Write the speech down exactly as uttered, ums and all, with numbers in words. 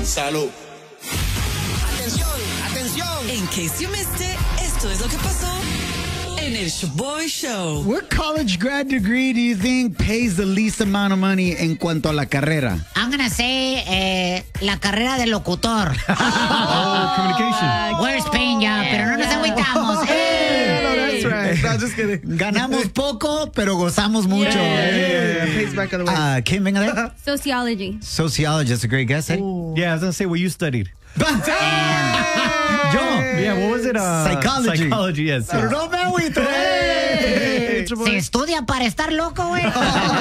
Salud. Atención, atención. In case you missed it, esto es lo que pasó en el Shoboy Show. What college grad degree do you think pays the least amount of money en cuanto a la carrera? I'm gonna say eh, la carrera de locutor. Oh, communication. We're Spain ya, pero no nos agüitamos. Hey, no, that's right. No, just kidding. Ganamos poco, pero gozamos mucho. Yeah, yeah, yeah. Pays back on the way. Uh, ¿Quién venga de? Sociology. Sociologist, that's a great guess, eh? Yeah, I was gonna say what you studied. Yo. Yeah, what was it? Uh, Psychology. Psychology, yes. Pero no me agüito. Se estudia para estar loco, güey.